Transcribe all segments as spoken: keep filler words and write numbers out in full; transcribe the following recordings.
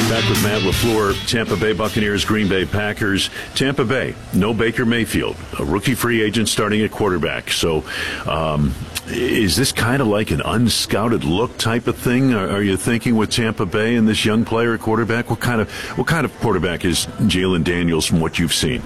Back with Matt LaFleur, Tampa Bay Buccaneers, Green Bay Packers. Tampa Bay, no Baker Mayfield, a rookie free agent starting at quarterback. So um, is this kind of like an unscouted look type of thing? Are, are you thinking with Tampa Bay and this young player at quarterback? What kind of what kind of quarterback is Jalen Daniels from what you've seen?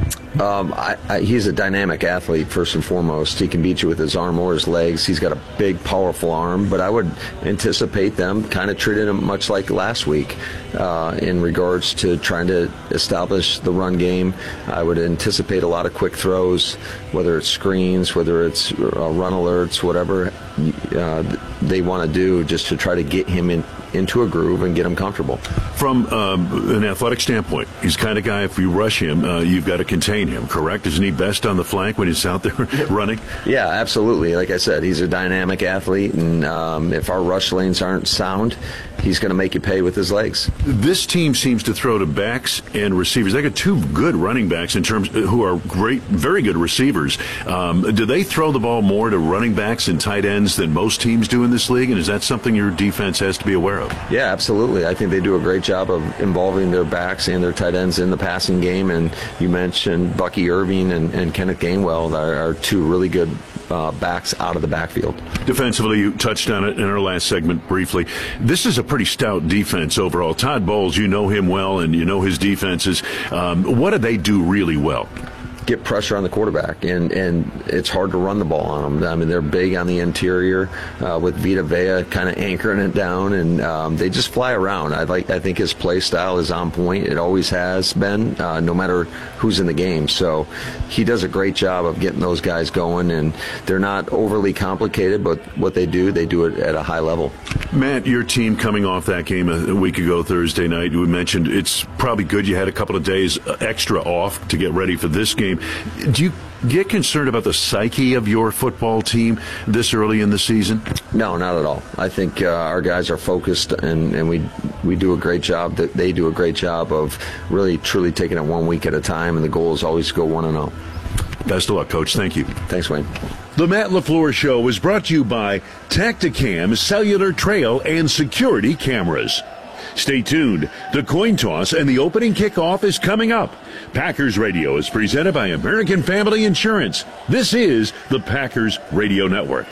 Um, I, I, he's a dynamic athlete, first and foremost. He can beat you with his arm or his legs. He's got a big, powerful arm, but I would anticipate them kind of treating him much like last week uh, in regards to trying to establish the run game. I would anticipate a lot of quick throws, whether it's screens, whether it's uh, run alerts, whatever uh, they want to do, just to try to get him in, into a groove and get him comfortable. From um, an athletic standpoint, he's the kind of guy, if you rush him, uh, you've got to contain him, correct? Isn't he best on the flank when he's out there running? Yeah, absolutely. Like I said, he's a dynamic athlete, and um, if our rush lanes aren't sound, he's going to make you pay with his legs. This team seems to throw to backs and receivers. They got two good running backs in terms who are great, very good receivers. Um, do they throw the ball more to running backs and tight ends than most teams do in this league? And is that something your defense has to be aware of? Yeah, absolutely. I think they do a great job of involving their backs and their tight ends in the passing game. And you mentioned Bucky Irving and, and Kenneth Gainwell are, are two really good uh, backs out of the backfield. Defensively, you touched on it in our last segment briefly. This is a pretty stout defense overall. Todd Bowles, you know him well, and you know his defenses. Um, what do they do really well? Get pressure on the quarterback, and, and it's hard to run the ball on them. I mean, they're big on the interior uh, with Vita Vea kind of anchoring it down, and um, they just fly around. I like. I think his play style is on point. It always has been, uh, no matter who's in the game. So he does a great job of getting those guys going, and they're not overly complicated, but what they do, they do it at a high level. Matt, your team coming off that game a week ago Thursday night, we mentioned it's probably good you had a couple of days extra off to get ready for this game. Do you get concerned about the psyche of your football team this early in the season? No, not at all. I think uh, our guys are focused, and, and we we do a great job. That they do a great job of really, truly taking it one week at a time, and the goal is always to go one and zero. Best of luck, Coach. Thank you. Thanks, Wayne. The Matt LaFleur Show is brought to you by Tacticam Cellular Trail and Security Cameras. Stay tuned. The coin toss and the opening kickoff is coming up. Packers Radio is presented by American Family Insurance. This is the Packers Radio Network.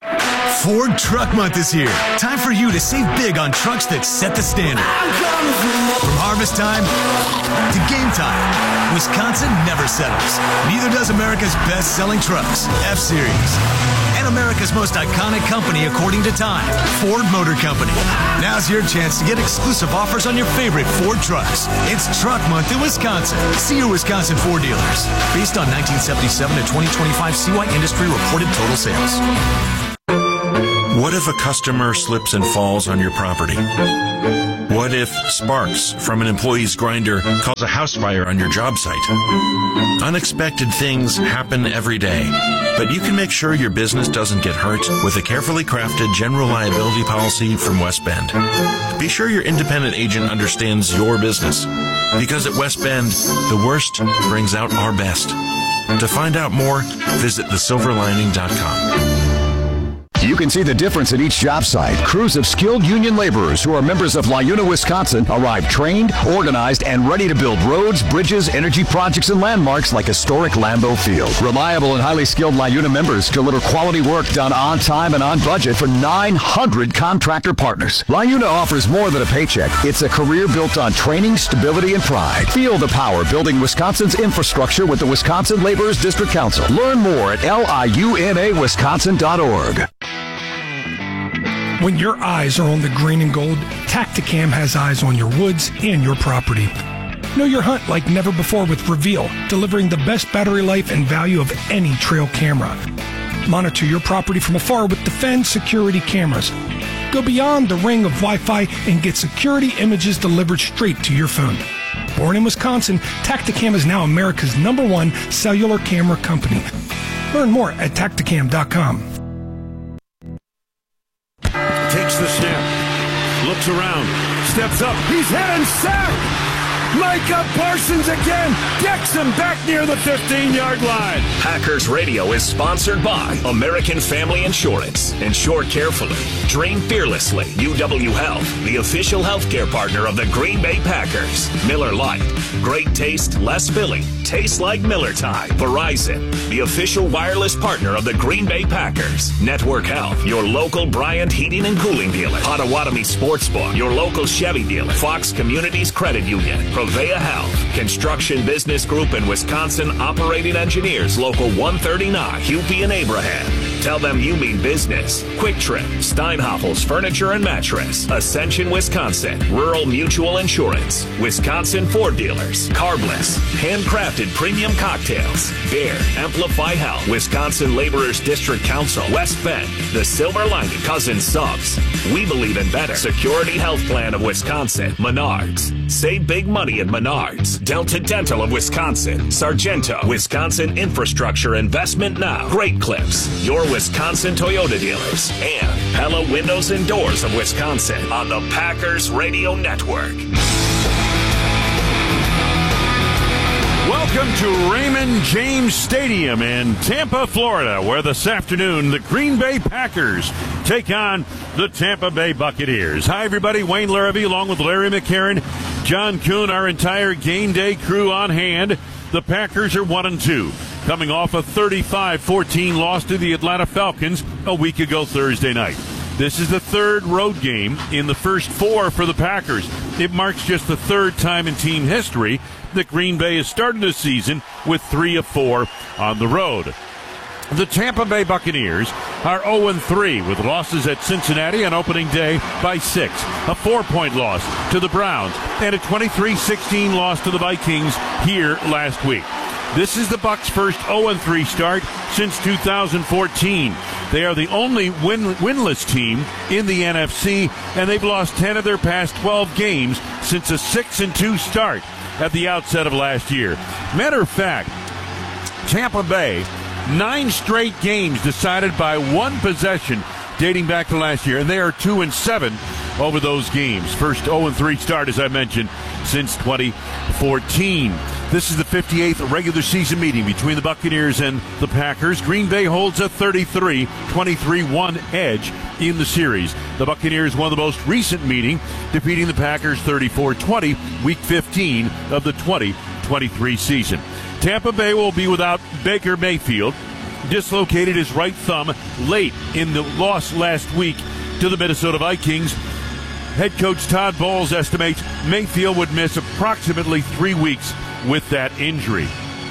Ford Truck Month is here. Time for you to save big on trucks that set the standard. From harvest time to game time, Wisconsin never settles. Neither does America's best-selling trucks, F-Series. And America's most iconic company, according to Time, Ford Motor Company. Now's your chance to get exclusive offers on your favorite Ford trucks. It's Truck Month in Wisconsin. See your Wisconsin Ford dealers. Based on nineteen seventy-seven to twenty twenty-five C Y Industry reported total sales. What if a customer slips and falls on your property? What if sparks from an employee's grinder cause a house fire on your job site? Unexpected things happen every day, but you can make sure your business doesn't get hurt with a carefully crafted general liability policy from West Bend. Be sure your independent agent understands your business, because at West Bend, the worst brings out our best. To find out more, visit the silver lining dot com. You can see the difference at each job site. Crews of skilled union laborers who are members of LiUNA, Wisconsin arrive trained, organized, and ready to build roads, bridges, energy projects, and landmarks like historic Lambeau Field. Reliable and highly skilled LiUNA members deliver quality work done on time and on budget for nine hundred contractor partners. LiUNA offers more than a paycheck. It's a career built on training, stability, and pride. Feel the power building Wisconsin's infrastructure with the Wisconsin Laborers District Council. Learn more at L I U N A Wisconsin dot org. When your eyes are on the green and gold, Tacticam has eyes on your woods and your property. Know your hunt like never before with Reveal, delivering the best battery life and value of any trail camera. Monitor your property from afar with Defend security cameras. Go beyond the ring of Wi-Fi and get security images delivered straight to your phone. Born in Wisconsin, Tacticam is now America's number one cellular camera company. Learn more at Tacticam dot com. Takes the snap, looks around, steps up, he's hit and sacked! Micah Parsons again. Decks him back near the fifteen-yard line. Packers Radio is sponsored by American Family Insurance. Insure carefully. Dream fearlessly. U W Health, the official healthcare partner of the Green Bay Packers. Miller Lite. Great taste, less filling. Tastes like Miller time. Verizon, the official wireless partner of the Green Bay Packers. Network Health, your local Bryant Heating and Cooling dealer. Potawatomi Sportsbook, your local Chevy dealer. Fox Communities Credit Union. Provea Health, Construction Business Group in Wisconsin, operating engineers, Local one thirty-nine, Hupy and Abraham. Tell them you mean business. Quick Trip, Steinhafels Furniture and Mattress, Ascension, Wisconsin, Rural Mutual Insurance, Wisconsin Ford Dealers, Carbless, Handcrafted Premium Cocktails, Bear, Amplify Health, Wisconsin Laborers District Council, West Bend, the Silver Lining, Cousin Subs. We believe in better. Security Health Plan of Wisconsin, Menards. Save big money at Menards. Delta Dental of Wisconsin, Sargento, Wisconsin Infrastructure Investment Now, Great Clips, your Wisconsin Toyota dealers, and Pella Windows and Doors of Wisconsin on the Packers Radio Network. Welcome to Raymond James Stadium in Tampa, Florida, where this afternoon the Green Bay Packers take on the Tampa Bay Buccaneers. Hi, everybody. Wayne Larrabee along with Larry McCarron, John Kuhn, our entire game day crew on hand. The Packers are one and two, coming off a thirty-five fourteen loss to the Atlanta Falcons a week ago Thursday night. This is the third road game in the first four for the Packers. It marks just the third time in team history that Green Bay has started the season with three of four on the road. The Tampa Bay Buccaneers are oh and three with losses at Cincinnati on opening day by six, a four-point loss to the Browns, and a twenty-three sixteen loss to the Vikings here last week. This is the Bucs' first oh and three start since two thousand fourteen. They are the only win- winless team in the N F C, and they've lost ten of their past twelve games since a six and two start at the outset of last year. Matter of fact, Tampa Bay, nine straight games decided by one possession dating back to last year, and they are two and seven over those games. First oh and three start, as I mentioned, since twenty fourteen. This is the fifty-eighth regular season meeting between the Buccaneers and the Packers. Green Bay holds a thirty-three twenty-three one edge in the series. The Buccaneers won the most recent meeting, defeating the Packers thirty-four twenty, week fifteen of the twenty twenty-three season. Tampa Bay will be without Baker Mayfield, dislocated his right thumb late in the loss last week to the Minnesota Vikings. Head coach Todd Bowles estimates Mayfield would miss approximately three weeks with that injury.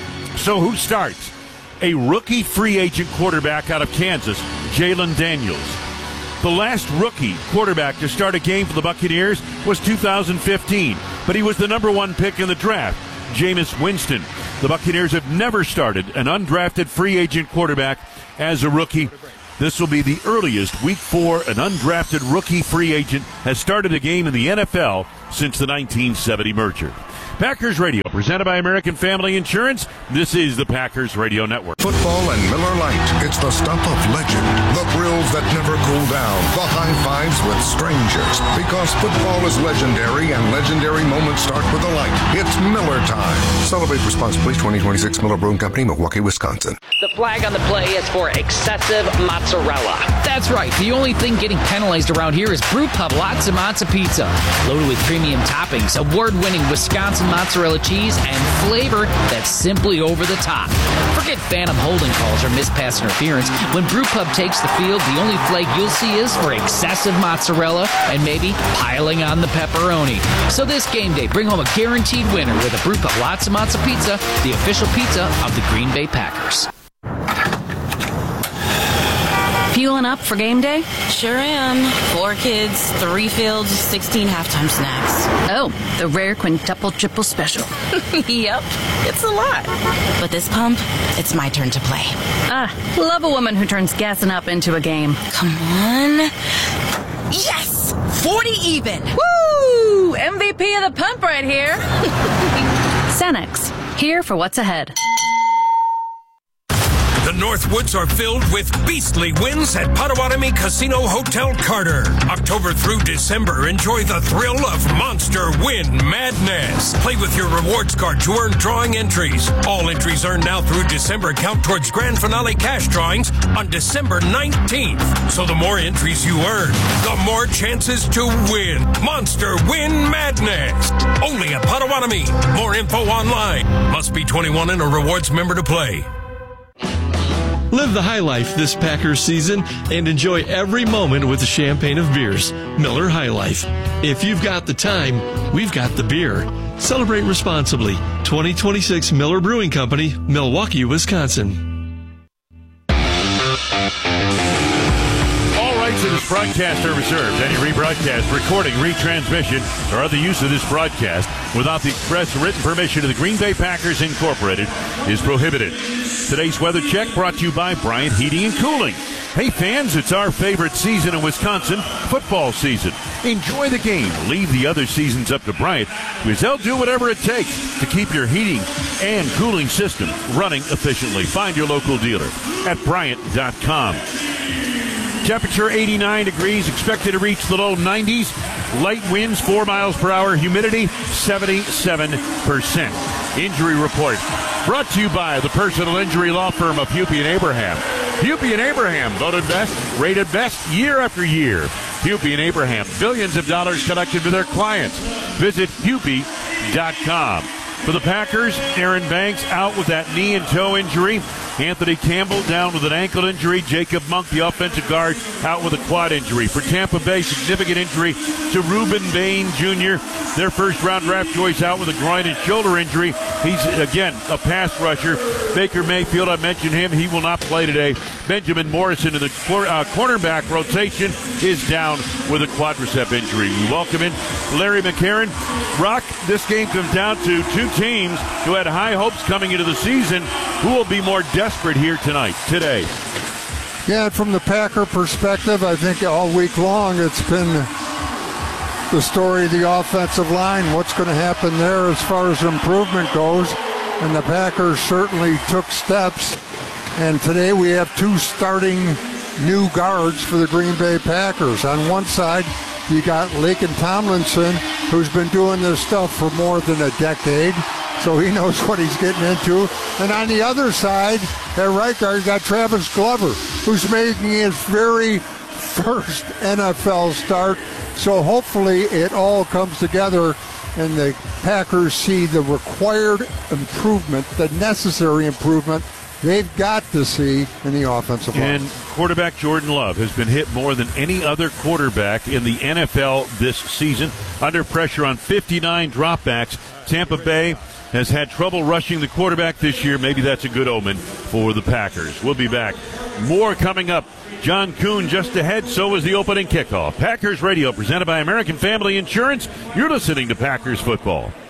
So who starts? A rookie free agent quarterback out of Kansas, Jalen Daniels. The last rookie quarterback to start a game for the Buccaneers was two thousand fifteen, but he was the number one pick in the draft, Jameis Winston. The Buccaneers have never started an undrafted free agent quarterback as a rookie. This will be the earliest week four an undrafted rookie free agent has started a game in the N F L since the nineteen seventy merger. Packers Radio, presented by American Family Insurance. This is the Packers Radio Network. Football and Miller Lite. It's the stuff of legend. The thrills that never cool down. The high fives with strangers. Because football is legendary and legendary moments start with a light. It's Miller time. Celebrate responsibly. twenty twenty-six Miller Brewing Company, Milwaukee, Wisconsin. The flag on the play is for excessive mozzarella. That's right. The only thing getting penalized around here is Brew Pub Lots of Mozza Pizza. Loaded with premium toppings, award-winning Wisconsin mozzarella cheese, and flavor that's simply over the top. Forget phantom holding calls or mispass interference. When Brew Pub takes the field, the only flag you'll see is for excessive mozzarella and maybe piling on the pepperoni. So this game day, bring home a guaranteed winner with a Brew Pub Lots of Mozza Pizza, the official pizza of the Green Bay Packers. Fueling up for game day? Sure am. Four kids, three fields, sixteen halftime snacks. Oh, the rare quintuple triple special. Yep, it's a lot. But this pump, it's my turn to play. Ah, love a woman who turns gassing up into a game. Come on. Yes! forty even! Woo! M V P of the pump right here. Cenex, here for what's ahead. The Northwoods are filled with beastly wins at Potawatomi Casino Hotel Carter. October through December, enjoy the thrill of Monster Win Madness. Play with your rewards card to earn drawing entries. All entries earned now through December count towards grand finale cash drawings on December nineteenth. So the more entries you earn, the more chances to win. Monster Win Madness. Only at Potawatomi. More info online. Must be twenty-one and a rewards member to play. Live the high life this Packers season and enjoy every moment with the champagne of beers. Miller High Life. If you've got the time, we've got the beer. Celebrate responsibly. twenty twenty-six Miller Brewing Company, Milwaukee, Wisconsin. To this broadcast are reserved. Any rebroadcast, recording, retransmission, or other use of this broadcast without the express written permission of the Green Bay Packers Incorporated is prohibited. Today's weather check brought to you by Bryant Heating and Cooling. Hey fans, it's our favorite season in Wisconsin, football season. Enjoy the game. Leave the other seasons up to Bryant, because they'll do whatever it takes to keep your heating and cooling system running efficiently. Find your local dealer at Bryant dot com. Temperature eighty-nine degrees, expected to reach the low nineties. Light winds, four miles per hour. Humidity, seventy-seven percent. Injury report brought to you by the personal injury law firm of Hupy and Abraham. Hupy and Abraham, voted best, rated best year after year. Hupy and Abraham, billions of dollars collected to their clients. Visit Hupy dot com. For the Packers, Aaron Banks out with that knee and toe injury. Anthony Campbell down with an ankle injury. Jacob Monk, the offensive guard, out with a quad injury. For Tampa Bay, significant injury to Reuben Bain Junior Their first-round draft choice out with a groin and shoulder injury. He's, again, a pass rusher. Baker Mayfield, I mentioned him. He will not play today. Benjamin Morrison in the uh, cornerback rotation is down with a quadricep injury. We welcome in Larry McCarron. Rock, this game comes down to two teams who had high hopes coming into the season. Who will be more desperate here tonight, today? Yeah, from the Packer perspective, I think all week long it's been the story of the offensive line. What's going to happen there as far as improvement goes? And the Packers certainly took steps. And today we have two starting new guards for the Green Bay Packers. On one side, you got Laken Tomlinson, who's been doing this stuff for more than a decade, so he knows what he's getting into. And on the other side, at right guard, you got Travis Glover, who's making his very first N F L start. So hopefully it all comes together and the Packers see the required improvement, the necessary improvement they've got to see in the offensive line. And quarterback Jordan Love has been hit more than any other quarterback in the N F L this season. Under pressure on fifty-nine dropbacks. Tampa Bay has had trouble rushing the quarterback this year. Maybe that's a good omen for the Packers. We'll be back. More coming up. John Kuhn just ahead. So is the opening kickoff. Packers Radio presented by American Family Insurance. You're listening to Packers Football.